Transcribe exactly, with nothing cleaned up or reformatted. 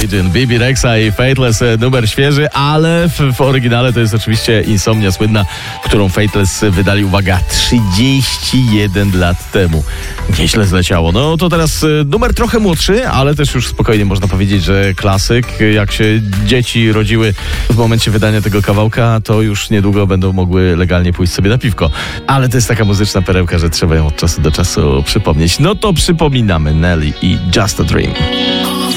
Religion, Bibi Rexha i Faithless, numer świeży, ale w, w oryginale to jest oczywiście Insomnia słynna, którą Faithless wydali, uwaga, trzydzieści jeden lat temu. Nieźle zleciało. No to teraz numer trochę młodszy, ale też już spokojnie można powiedzieć, że klasyk. Jak się dzieci rodziły w momencie wydania tego kawałka, to już niedługo będą mogły legalnie pójść sobie na piwko. Ale to jest taka muzyczna perełka, że trzeba ją od czasu do czasu przypomnieć. No to przypominamy Nelly i Just a Dream.